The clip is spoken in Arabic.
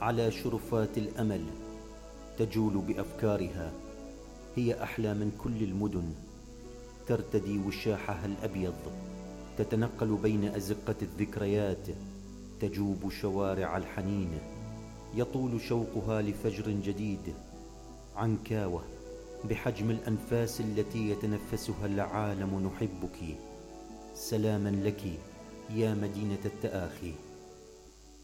على شرفات الأمل تجول بأفكارها. هي أحلى من كل المدن، ترتدي وشاحها الأبيض، تتنقل بين أزقة الذكريات، تجوب شوارع الحنين. يطول شوقها لفجر جديد، عنكاوة بحجم الأنفاس التي يتنفسها العالم. نحبك، سلاما لك يا مدينة التآخي.